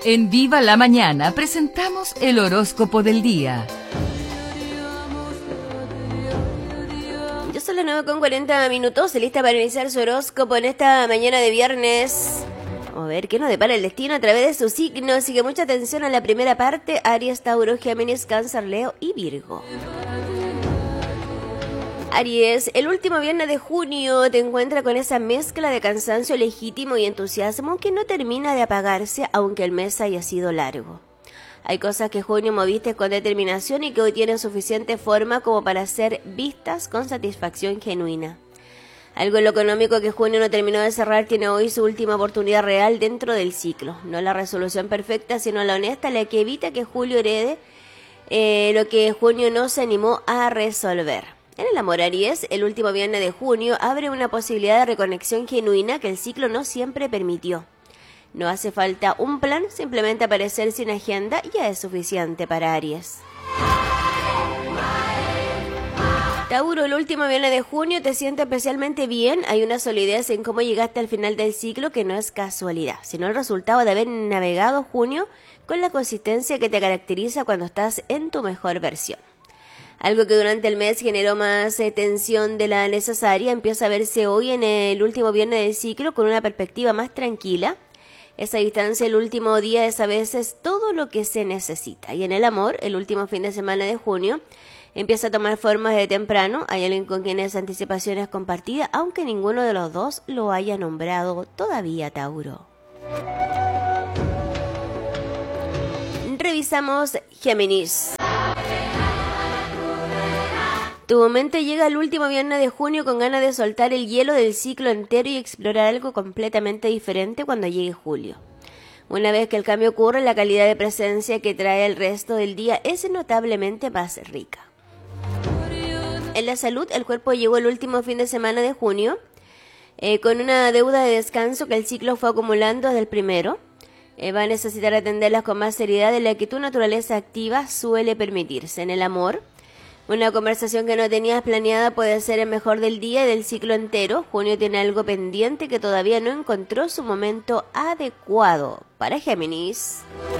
En Viva la Mañana presentamos el horóscopo del día. Yo soy las 9:40, lista para iniciar su horóscopo en esta mañana de viernes. Vamos a ver qué nos depara el destino a través de sus signos. Así que mucha atención a la primera parte: Aries, Tauro, Géminis, Cáncer, Leo y Virgo. Aries, el último viernes de junio te encuentra con esa mezcla de cansancio legítimo y entusiasmo que no termina de apagarse aunque el mes haya sido largo. Hay cosas que junio moviste con determinación y que hoy tienen suficiente forma como para ser vistas con satisfacción genuina. Algo en lo económico que junio no terminó de cerrar tiene hoy su última oportunidad real dentro del ciclo. No la resolución perfecta, sino la honesta, la que evita que julio herede lo que junio no se animó a resolver. En el amor, Aries, el último viernes de junio abre una posibilidad de reconexión genuina que el ciclo no siempre permitió. No hace falta un plan, simplemente aparecer sin agenda ya es suficiente para Aries. Tauro, el último viernes de junio te siente especialmente bien. Hay una solidez en cómo llegaste al final del ciclo que no es casualidad, sino el resultado de haber navegado junio con la consistencia que te caracteriza cuando estás en tu mejor versión. Algo que durante el mes generó más tensión de la necesaria empieza a verse hoy en el último viernes del ciclo con una perspectiva más tranquila. Esa distancia el último día es a veces todo lo que se necesita. Y en el amor, el último fin de semana de junio empieza a tomar formas de temprano. Hay alguien con quien esa anticipación es compartida, aunque ninguno de los dos lo haya nombrado todavía, Tauro. Revisamos Géminis. Tu mente llega al último viernes de junio con ganas de soltar el hielo del ciclo entero y explorar algo completamente diferente cuando llegue julio. Una vez que el cambio ocurre, la calidad de presencia que trae el resto del día es notablemente más rica. En la salud, el cuerpo llegó el último fin de semana de junio con una deuda de descanso que el ciclo fue acumulando desde el primero. Va a necesitar atenderlas con más seriedad de la que tu naturaleza activa suele permitirse. En el amor, una conversación que no tenías planeada puede ser el mejor del día y del ciclo entero. Junio tiene algo pendiente que todavía no encontró su momento adecuado para Géminis.